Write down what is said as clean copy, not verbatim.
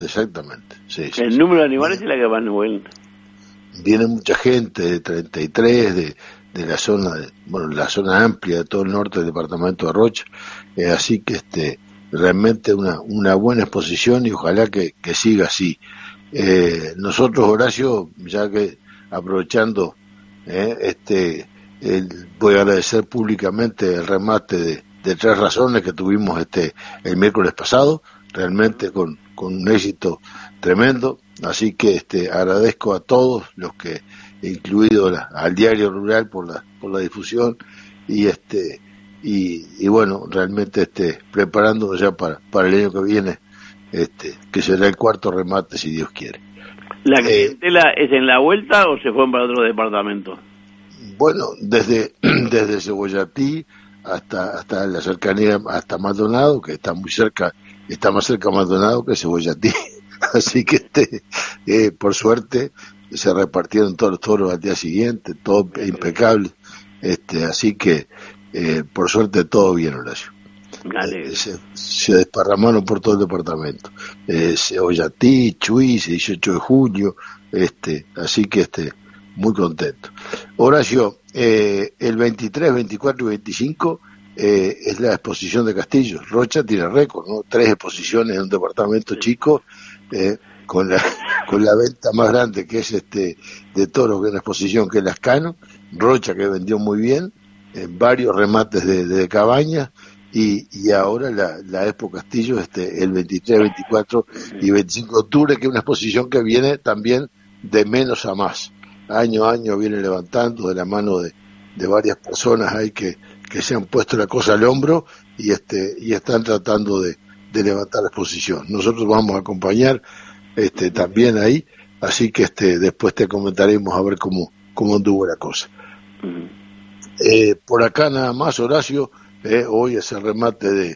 exactamente, sí, sí, El sí. número de animales es la que más nos ven. Viene mucha gente de 33, de la zona, la zona amplia de todo el norte del departamento de Rocha, así que realmente una buena exposición y ojalá que siga así. Nosotros, Horacio, ya que aprovechando, voy a agradecer públicamente el remate de Tres Razones que tuvimos el miércoles pasado, realmente con un éxito tremendo, así que agradezco a todos los que, incluido al Diario Rural por la difusión y y bueno, realmente preparándonos ya para el año que viene, que será el cuarto remate si Dios quiere. ¿La clientela es en la vuelta o se fueron para otro departamento? Bueno, desde Cebollatí hasta la cercanía, hasta Maldonado, que está muy cerca, está más cerca Maldonado que Cebollatí. Así que por suerte se repartieron todos los toros al día siguiente, todo impecable. Así que por suerte todo bien, Horacio. Se desparramaron por todo el departamento. Cebollatí, Chuy, 18 de julio, así que muy contento. Horacio, el 23, 24 y 25 es la exposición de Castillos. Rocha tiene récord, ¿no? 3 exposiciones en un departamento chico, con la venta más grande que es de toros, que es la exposición, que es Lascano. Rocha, que vendió muy bien, varios remates de cabañas, y ahora la Expo Castillo, el 23, 24 y 25 de octubre, que es una exposición que viene también de menos a más. Año a año viene levantando de la mano de varias personas ahí que se han puesto la cosa al hombro y están tratando de levantar la exposición. Nosotros vamos a acompañar también ahí, así que después te comentaremos a ver cómo anduvo la cosa. Por acá nada más, Horacio, hoy es el remate